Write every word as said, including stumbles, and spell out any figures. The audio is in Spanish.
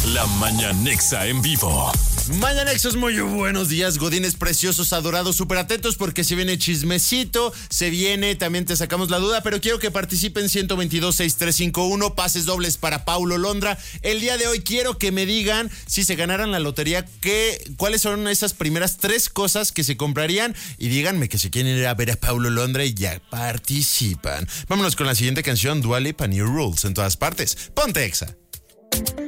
La Mañanexa en vivo. Mañanexos, muy buenos días, godines preciosos, adorados, súper atentos porque se viene chismecito, se viene, también te sacamos la duda, pero quiero que participen ciento veintidós, sesenta y tres cincuenta y uno, pases dobles para Paulo Londra. El día de hoy quiero que me digan si se ganaran la lotería, qué, cuáles son esas primeras tres cosas que se comprarían y díganme que se quieren ir a ver a Paulo Londra y ya participan. Vámonos con la siguiente canción, Dua Lipa, New Rules, en todas partes. Ponte Exa.